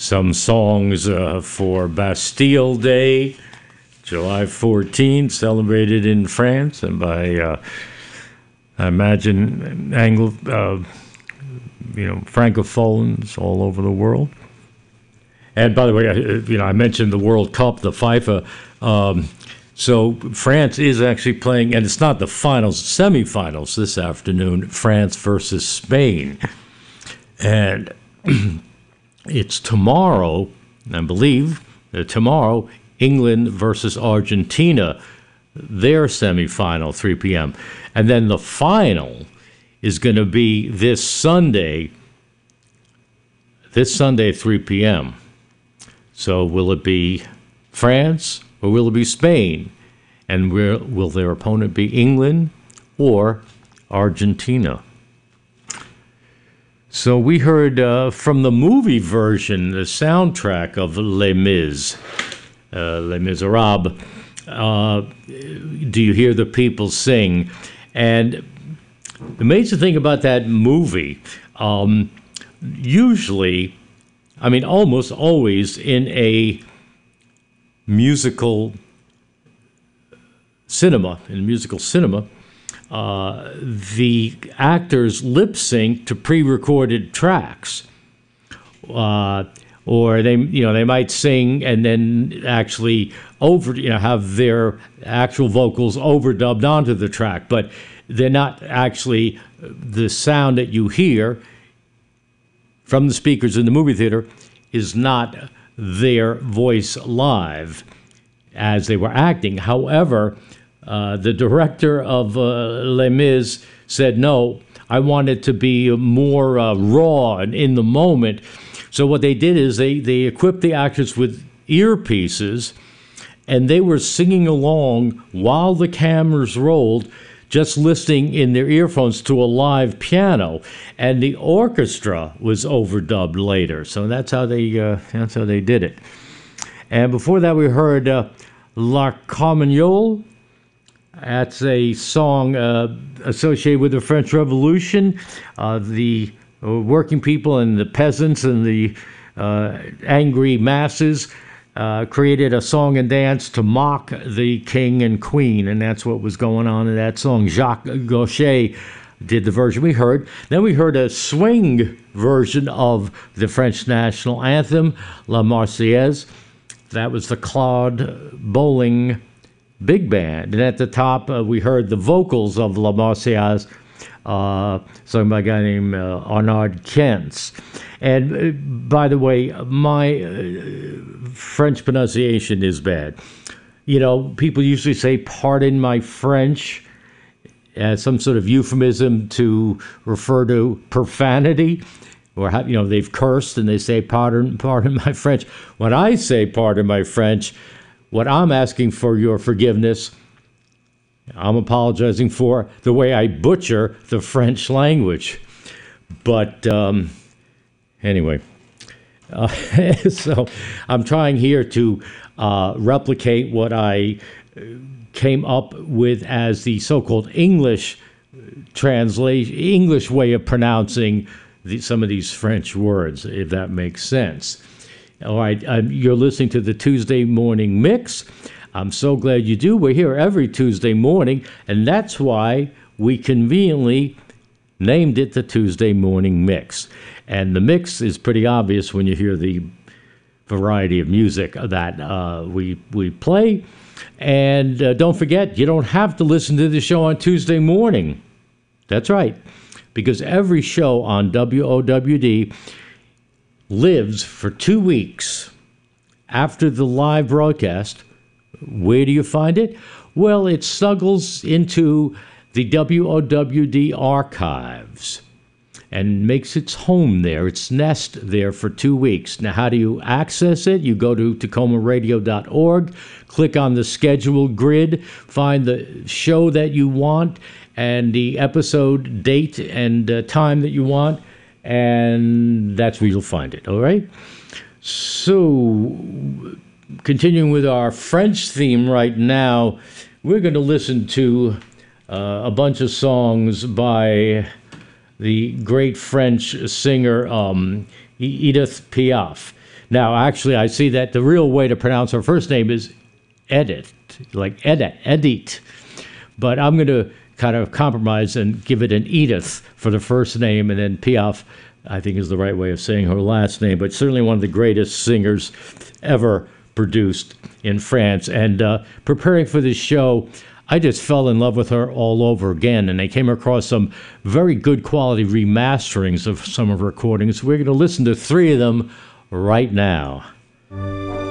some songs for Bastille Day, July 14th, celebrated in France, and by, I imagine, Francophones all over the world. And by the way, I mentioned the World Cup, the FIFA. So France is actually playing, and it's not the finals, semifinals this afternoon, France versus Spain. And it's tomorrow, I believe, tomorrow, England versus Argentina, their semifinal, 3 p.m. And then the final is going to be this Sunday, 3 p.m. So will it be France or will it be Spain? And will their opponent be England or Argentina? So we heard from the movie version, the soundtrack of Les Mis, Les Miserables, Do You Hear the People Sing? And the amazing thing about that movie, usually, almost always in a musical cinema, the actors lip sync to pre-recorded tracks, or they might sing and then actually have their actual vocals overdubbed onto the track, but they're not actually the sound that you hear from the speakers in the movie theater is not their voice live as they were acting. However, the director of Les Mis said, no, I want it to be more raw and in the moment. So what they did is they equipped the actors with earpieces, and they were singing along while the cameras rolled, just listening in their earphones to a live piano, and the orchestra was overdubbed later. So that's how they did it. And before that, we heard La Carmagnole. That's a song associated with the French Revolution. The working people and the peasants and the angry masses created a song and dance to mock the king and queen, and that's what was going on in that song. Jacques Gaucher did the version we heard. Then we heard a swing version of the French national anthem, La Marseillaise. That was the Claude Bolling Big Band. And at the top, we heard the vocals of La Marseillaise, sung by a guy named Arnaud Kentz. And by the way, my French pronunciation is bad. People usually say, pardon my French, as some sort of euphemism to refer to profanity, or they've cursed and they say, pardon my French. When I say pardon my French, what I'm asking for your forgiveness, I'm apologizing for the way I butcher the French language. But anyway, so I'm trying here to replicate what I came up with as the so-called English translation, English way of pronouncing some of these French words, if that makes sense. All right, you're listening to the Tuesday Morning Mix. I'm so glad you do. We're here every Tuesday morning, and that's why we conveniently named it the Tuesday Morning Mix. And the mix is pretty obvious when you hear the variety of music that we play. And don't forget, you don't have to listen to the show on Tuesday morning. That's right, because every show on WOWD lives for 2 weeks after the live broadcast. Where do you find it? Well, it snuggles into the WOWD archives and makes its home there, its nest there for 2 weeks. Now, how do you access it? You go to TacomaRadio.org, click on the schedule grid, find the show that you want and the episode date and time that you want, and that's where you'll find it, all right? So, continuing with our French theme right now, we're going to listen to a bunch of songs by the great French singer Edith Piaf. Now, actually, I see that the real way to pronounce her first name is Edith, like Edith. But I'm going to kind of compromise and give it an Edith for the first name, and then Piaf, I think, is the right way of saying her last name. But certainly one of the greatest singers ever produced in France. And preparing for this show, I just fell in love with her all over again, and I came across some very good quality remasterings of some of her recordings. We're going to listen to 3 of them right now.